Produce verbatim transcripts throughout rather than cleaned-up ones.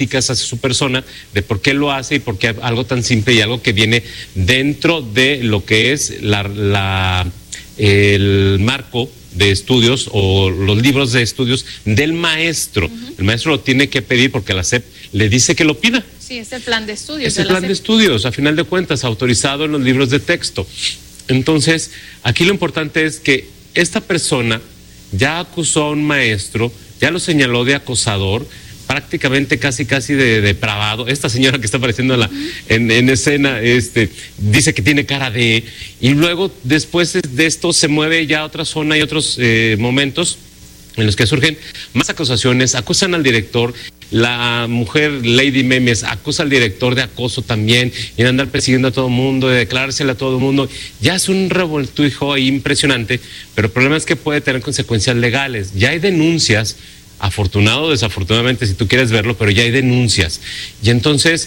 hacia su persona, de por qué lo hace y por qué algo tan simple y algo que viene dentro de lo que es la, la, el marco de estudios o los libros de estudios del maestro. Uh-huh. El maestro lo tiene que pedir porque la S E P le dice que lo pida. Sí, es el plan de estudios. Es el plan de estudios, a final de cuentas, autorizado en los libros de texto. Entonces, aquí lo importante es que esta persona ya acusó a un maestro, ya lo señaló de acosador, prácticamente casi casi de depravado. Esta señora que está apareciendo en, la, en, en escena este, dice que tiene cara de... Y luego después de esto se mueve ya a otra zona y otros eh, momentos en los que surgen más acusaciones, acusan al director, la mujer Lady Memes acusa al director de acoso también y de andar persiguiendo a todo el mundo, de declarársela a todo el mundo. Ya es un revoltujo ahí impresionante, pero el problema es que puede tener consecuencias legales. Ya hay denuncias, afortunado o desafortunadamente, si tú quieres verlo, pero ya hay denuncias. Y entonces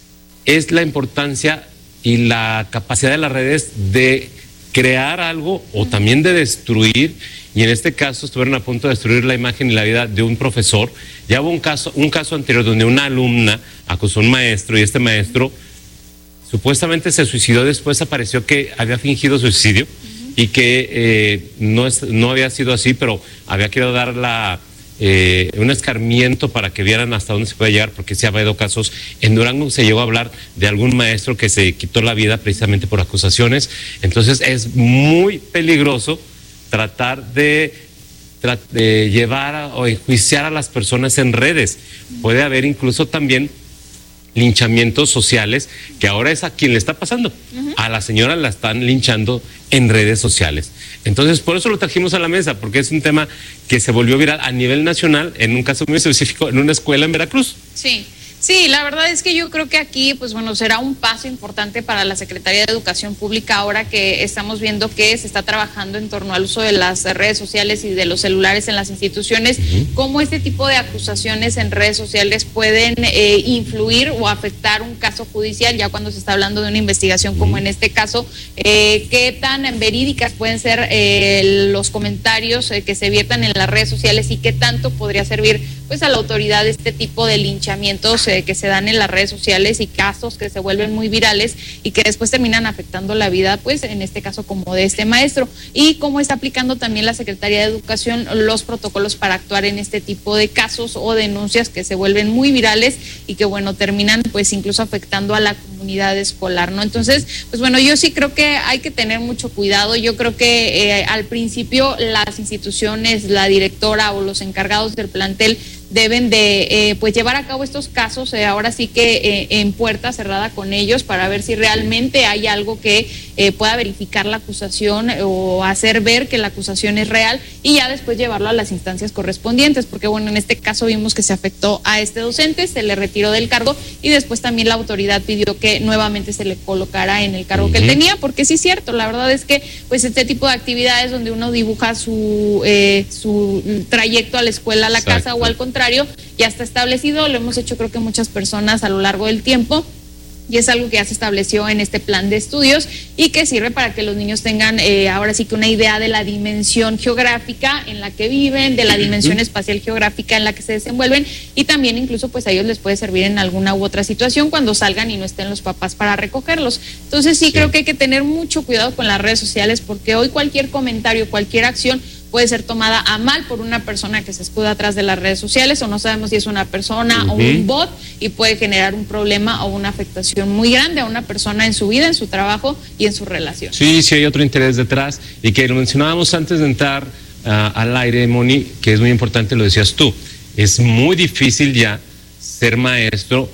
es la importancia y la capacidad de las redes de crear algo o también de destruir, y en este caso estuvieron a punto de destruir la imagen y la vida de un profesor. Ya hubo un caso, un caso anterior donde una alumna acusó a un maestro y este maestro supuestamente se suicidó, después apareció que había fingido suicidio uh-huh. y que eh, no, es, no había sido así, pero había querido dar la... Eh, un escarmiento para que vieran hasta dónde se puede llegar, porque sí ha habido casos. En Durango se llegó a hablar de algún maestro que se quitó la vida precisamente por acusaciones. Entonces es muy peligroso tratar de, tra de llevar a, o enjuiciar a las personas en redes. Puede haber incluso también linchamientos sociales, que ahora es a quien le está pasando. Uh-huh. A la señora la están linchando en redes sociales. Entonces, por eso lo trajimos a la mesa, porque es un tema que se volvió viral a nivel nacional, en un caso muy específico, en una escuela en Veracruz. Sí. Sí, la verdad es que yo creo que aquí, pues bueno, será un paso importante para la Secretaría de Educación Pública ahora que estamos viendo que se está trabajando en torno al uso de las redes sociales y de los celulares en las instituciones, uh-huh. cómo este tipo de acusaciones en redes sociales pueden eh, influir o afectar un caso judicial, ya cuando se está hablando de una investigación como uh-huh. en este caso, eh, qué tan verídicas pueden ser eh, los comentarios eh, que se viertan en las redes sociales y qué tanto podría servir pues a la autoridad este tipo de linchamientos eh, que se dan en las redes sociales y casos que se vuelven muy virales y que después terminan afectando la vida, pues en este caso como de este maestro, y cómo está aplicando también la Secretaría de Educación los protocolos para actuar en este tipo de casos o denuncias que se vuelven muy virales y que bueno, terminan pues incluso afectando a la comunidad escolar, ¿no? Entonces, pues bueno, yo sí creo que hay que tener mucho cuidado. Yo creo que eh, al principio las instituciones, la directora o los encargados del plantel deben de eh, pues llevar a cabo estos casos, eh, ahora sí que eh, en puerta cerrada con ellos, para ver si realmente hay algo que eh, pueda verificar la acusación eh, o hacer ver que la acusación es real, y ya después llevarlo a las instancias correspondientes, porque bueno, en este caso vimos que se afectó a este docente, se le retiró del cargo y después también la autoridad pidió que nuevamente se le colocara en el cargo uh-huh. que él tenía, porque sí es cierto, la verdad es que pues este tipo de actividades donde uno dibuja su, eh, su trayecto a la escuela, a la Exacto. casa o al contrario, ya está establecido, lo hemos hecho creo que muchas personas a lo largo del tiempo, y es algo que ya se estableció en este plan de estudios y que sirve para que los niños tengan eh, ahora sí que una idea de la dimensión geográfica en la que viven, de la dimensión espacial geográfica en la que se desenvuelven, y también incluso pues a ellos les puede servir en alguna u otra situación cuando salgan y no estén los papás para recogerlos. Entonces sí, sí. creo que hay que tener mucho cuidado con las redes sociales, porque hoy cualquier comentario, cualquier acción puede ser tomada a mal por una persona que se escuda atrás de las redes sociales, o no sabemos si es una persona uh-huh. o un bot, y puede generar un problema o una afectación muy grande a una persona en su vida, en su trabajo y en su relación. Sí, sí hay otro interés detrás, y que lo mencionábamos antes de entrar uh, al aire, Moni, que es muy importante, lo decías tú, es muy difícil ya ser maestro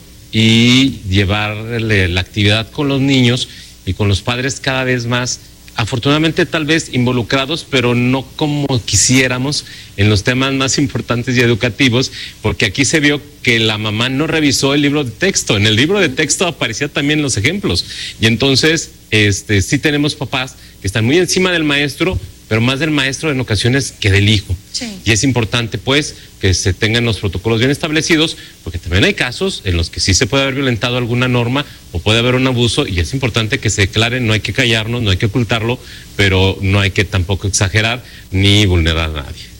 y llevarle la actividad con los niños y con los padres cada vez más, afortunadamente tal vez involucrados, pero no como quisiéramos en los temas más importantes y educativos, porque aquí se vio que la mamá no revisó el libro de texto. En el libro de texto aparecían también los ejemplos, y entonces este, sí tenemos papás que están muy encima del maestro, pero más del maestro en ocasiones que del hijo. Sí. Y es importante pues que se tengan los protocolos bien establecidos, porque también hay casos en los que sí se puede haber violentado alguna norma o puede haber un abuso, y es importante que se declare. No hay que callarnos, no hay que ocultarlo, pero no hay que tampoco exagerar ni vulnerar a nadie.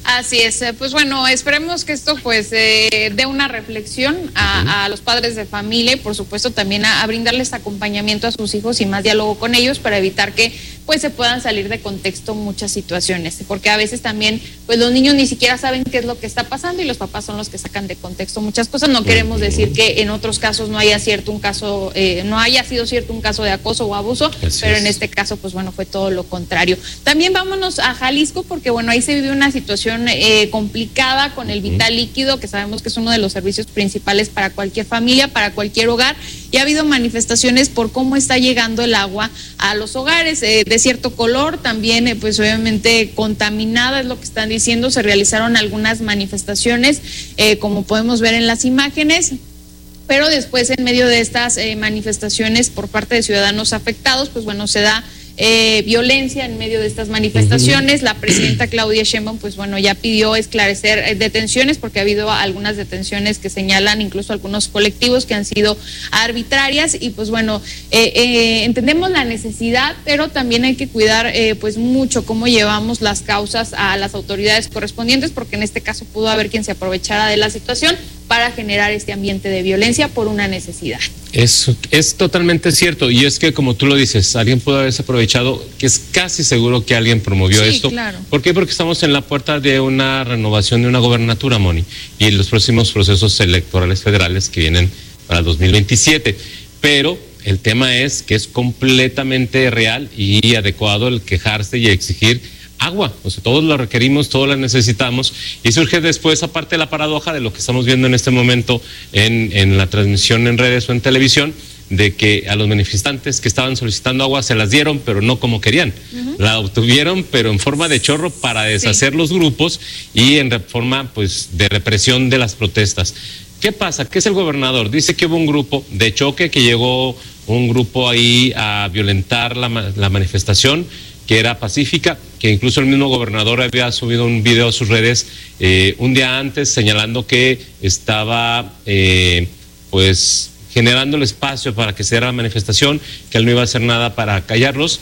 Así es, pues bueno, esperemos que esto pues eh, dé una reflexión a, a los padres de familia y por supuesto también a, a brindarles acompañamiento a sus hijos y más diálogo con ellos para evitar que pues se puedan salir de contexto muchas situaciones, porque a veces también pues los niños ni siquiera saben qué es lo que está pasando y los papás son los que sacan de contexto muchas cosas. No queremos decir que en otros casos no haya cierto un caso, eh, no haya sido cierto un caso de acoso o abuso, Así pero es. en este caso pues bueno fue todo lo contrario. También vámonos a Jalisco porque bueno ahí se vive una situación Eh, complicada con el vital líquido, que sabemos que es uno de los servicios principales para cualquier familia, para cualquier hogar, y ha habido manifestaciones por cómo está llegando el agua a los hogares, eh, de cierto color, también eh, pues obviamente contaminada, es lo que están diciendo. Se realizaron algunas manifestaciones, eh, como podemos ver en las imágenes. Pero después, en medio de estas eh, manifestaciones por parte de ciudadanos afectados, pues bueno, se da Eh, violencia en medio de estas manifestaciones. La presidenta Claudia Sheinbaum pues bueno ya pidió esclarecer eh, detenciones porque ha habido algunas detenciones que señalan incluso algunos colectivos que han sido arbitrarias y pues bueno eh, eh, entendemos la necesidad, pero también hay que cuidar eh, pues mucho cómo llevamos las causas a las autoridades correspondientes, porque en este caso pudo haber quien se aprovechara de la situación para generar este ambiente de violencia por una necesidad. Es, es totalmente cierto, y es que como tú lo dices, alguien pudo haberse aprovechado, que es casi seguro que alguien promovió sí, esto. Claro. ¿Por qué? Porque estamos en la puerta de una renovación de una gobernatura, Moni, y los próximos procesos electorales federales que vienen para dos mil veintisiete. Pero el tema es que es completamente real y adecuado el quejarse y exigir agua, o sea, todos la requerimos, todos la necesitamos, y surge después, aparte, la paradoja de lo que estamos viendo en este momento en, en la transmisión en redes o en televisión, de que a los manifestantes que estaban solicitando agua se las dieron, pero no como querían. Uh-huh. La obtuvieron, pero en forma de chorro para deshacer sí. los grupos y en forma pues de represión de las protestas. ¿Qué pasa? ¿Qué es el gobernador? Dice que hubo un grupo de choque, que llegó un grupo ahí a violentar la, la manifestación, que era pacífica, que incluso el mismo gobernador había subido un video a sus redes eh, un día antes señalando que estaba eh, pues generando el espacio para que se diera la manifestación, que él no iba a hacer nada para callarlos,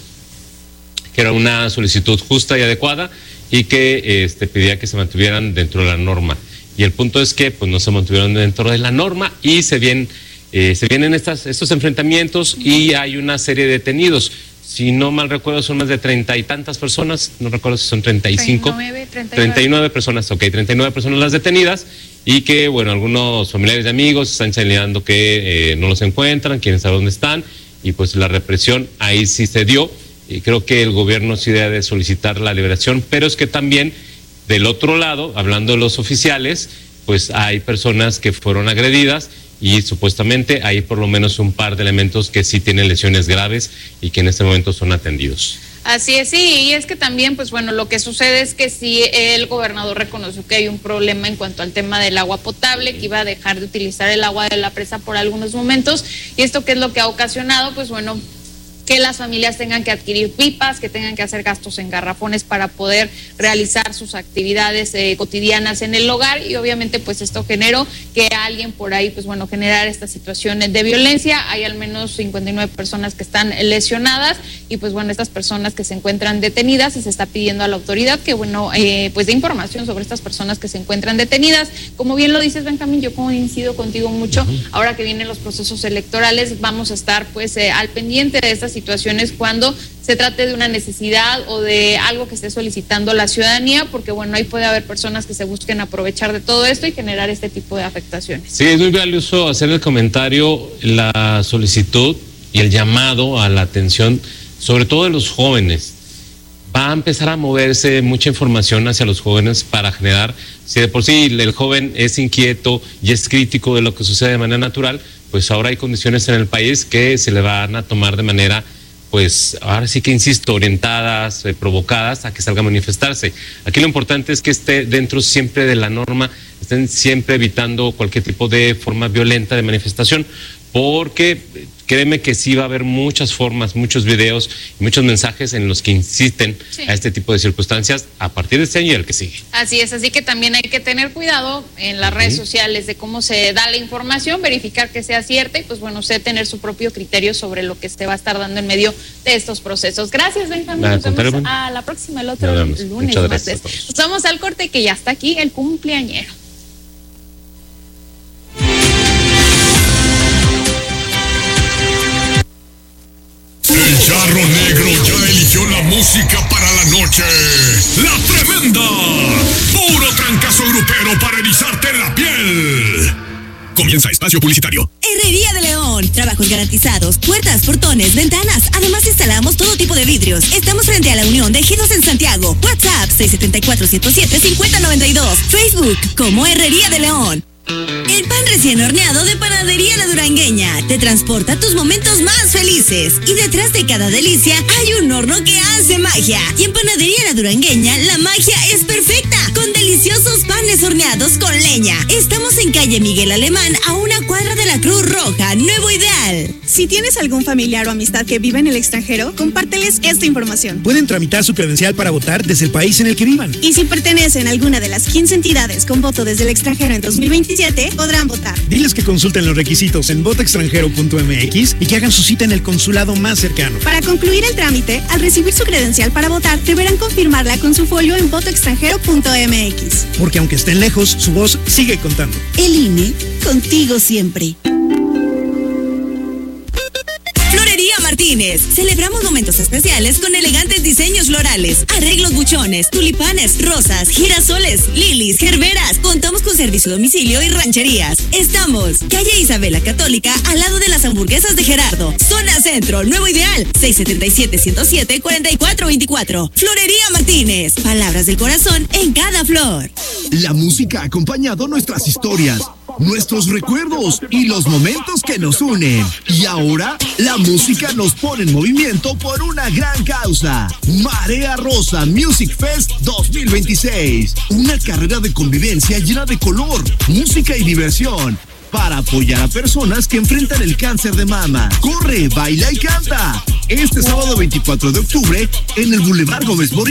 que era una solicitud justa y adecuada y que este, pedía que se mantuvieran dentro de la norma. Y el punto es que pues no se mantuvieron dentro de la norma y se vienen, eh, se vienen estas, estos enfrentamientos y hay una serie de detenidos. Si no mal recuerdo, son más de treinta y tantas personas, no recuerdo si son treinta y cinco. treinta y nueve, treinta y nueve. treinta y nueve personas, ok, treinta y nueve personas las detenidas y que, bueno, algunos familiares y amigos están señalando que eh, no los encuentran, quieren saber dónde están y pues la represión ahí sí se dio y creo que el gobierno sí debe solicitar la liberación, pero es que también del otro lado, hablando de los oficiales, pues hay personas que fueron agredidas y supuestamente hay por lo menos un par de elementos que sí tienen lesiones graves y que en este momento son atendidos. Así es, sí, y es que también, pues bueno, lo que sucede es que sí, el gobernador reconoció que hay un problema en cuanto al tema del agua potable, que iba a dejar de utilizar el agua de la presa por algunos momentos, y esto qué es lo que ha ocasionado, pues bueno, que las familias tengan que adquirir pipas, que tengan que hacer gastos en garrafones para poder realizar sus actividades eh, cotidianas en el hogar, y obviamente pues esto generó que alguien por ahí pues bueno generar estas situaciones de violencia. Hay al menos cincuenta y nueve personas que están lesionadas y pues bueno estas personas que se encuentran detenidas, y se está pidiendo a la autoridad que bueno eh, pues dé información sobre estas personas que se encuentran detenidas. Como bien lo dices, Benjamín, yo coincido contigo mucho. Uh-huh. Ahora que vienen los procesos electorales vamos a estar pues eh, al pendiente de estas situaciones cuando se trate de una necesidad o de algo que esté solicitando la ciudadanía, porque bueno, ahí puede haber personas que se busquen aprovechar de todo esto y generar este tipo de afectaciones. Sí, es muy valioso hacer el comentario, la solicitud y el llamado a la atención, sobre todo de los jóvenes. Va a empezar a moverse mucha información hacia los jóvenes para generar, si de por sí el joven es inquieto y es crítico de lo que sucede de manera natural, pues ahora hay condiciones en el país que se le van a tomar de manera, pues ahora sí que insisto, orientadas, eh, provocadas a que salga a manifestarse. Aquí lo importante es que esté dentro siempre de la norma, estén siempre evitando cualquier tipo de forma violenta de manifestación, porque créeme que sí va a haber muchas formas, muchos videos y muchos mensajes en los que insisten sí. a este tipo de circunstancias a partir de este año y el que sigue. Así es, así que también hay que tener cuidado en las redes uh-huh. sociales de cómo se da la información, verificar que sea cierta y pues bueno, usted tener su propio criterio sobre lo que se va a estar dando en medio de estos procesos. Gracias, Benjamín. Nos vemos a la próxima, el otro lunes. Martes. Nos vamos al corte que ya está aquí el cumpleañero. El Charro Negro ya eligió la música para la noche. La Tremenda. Puro trancazo grupero para erizarte la piel. Comienza espacio publicitario. Herrería de León. Trabajos garantizados. Puertas, portones, ventanas. Además instalamos todo tipo de vidrios. Estamos frente a la Unión de Ejidos en Santiago. WhatsApp seis siete cuatro, ciento siete, cincuenta noventa y dos. Facebook como Herrería de León. El pan recién horneado de Panadería La Durangueña te transporta tus momentos más felices. Y detrás de cada delicia hay un horno que hace magia. Y en Panadería La Durangueña la magia es perfecta, con deliciosos panes horneados con leña. Estamos en calle Miguel Alemán, a una cuadra de la Cruz Roja, Nuevo Ideal. Si tienes algún familiar o amistad que vive en el extranjero, compárteles esta información. Pueden tramitar su credencial para votar desde el país en el que vivan. Y si pertenecen a alguna de las quince entidades con voto desde el extranjero en dos mil veintisiete, podrán votar. Diles que consulten los requisitos en voto extranjero punto m x y que hagan su cita en el consulado más cercano. Para concluir el trámite, al recibir su credencial para votar, deberán confirmarla con su folio en voto extranjero punto m x. Porque aunque estén lejos, su voz sigue contando. El I N E, contigo siempre. Florería Martínez. Celebramos momentos especiales con elegantes diseños florales, arreglos buchones, tulipanes, rosas, girasoles, lilis, gerberas. Contamos con servicio a domicilio y rancherías. Estamos calle Isabela Católica, al lado de las hamburguesas de Gerardo. Zona Centro, Nuevo Ideal, seis siete siete, ciento siete, cuarenta y cuatro veinticuatro. Florería Martínez. Palabras del corazón en cada flor. La música ha acompañado nuestras historias, nuestros recuerdos y los momentos que nos unen. Y ahora, la música nos pone en movimiento por una gran causa. Marea Rosa Music Fest dos mil veintiséis. Una carrera de convivencia llena de color, música y diversión, para apoyar a personas que enfrentan el cáncer de mama. Corre, baila y canta. Este sábado veinticuatro de octubre en el Boulevard Gómez Morín.